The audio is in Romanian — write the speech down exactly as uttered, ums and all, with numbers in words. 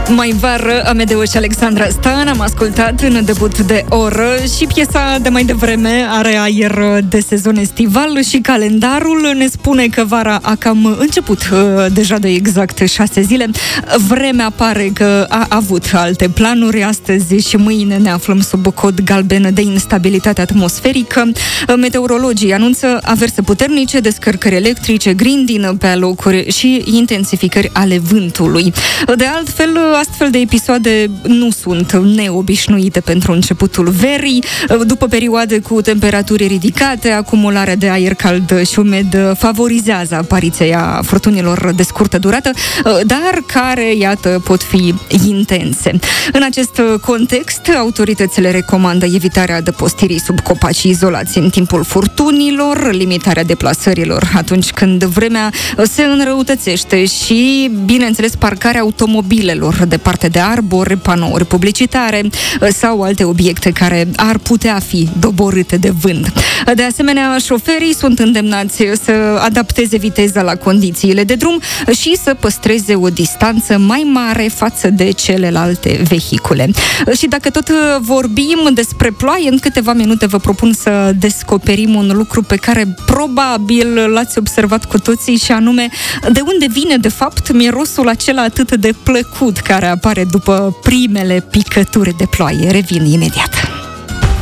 Mai vară, Amedeo și Alexandra Stan am ascultat în debut de oră și piesa de mai devreme are aer de sezon estival și calendarul ne spune că vara a cam început deja de exact șase zile. Vremea pare că a avut alte planuri. Astăzi și mâine ne aflăm sub cod galben de instabilitate atmosferică. Meteorologii anunță averse puternice, descărcări electrice, grindină pe alocuri și intensificări ale vântului. De altfel, astfel de episoade nu sunt neobișnuite pentru începutul verii. După perioade cu temperaturi ridicate, acumularea de aer cald și umed favorizează apariția furtunilor de scurtă durată, dar care, iată, pot fi intense. În acest context, autoritățile recomandă evitarea adăpostirii sub copaci izolați în timpul furtunilor, limitarea deplasărilor atunci când vremea se înrăutățește și, bineînțeles, parcarea automobilelor departe de arbori, panouri publicitare sau alte obiecte care ar putea fi doborâte de vânt. De asemenea, șoferii sunt îndemnați să adapteze viteza la condițiile de drum și să păstreze o distanță mai mare față de celelalte vehicule. Și dacă tot vorbim despre ploaie, în câteva minute vă propun să descoperim un lucru pe care probabil l-ați observat cu toții, și anume de unde vine de fapt mirosul acela atât de plăcut care apare după primele picături de ploaie. Revin imediat.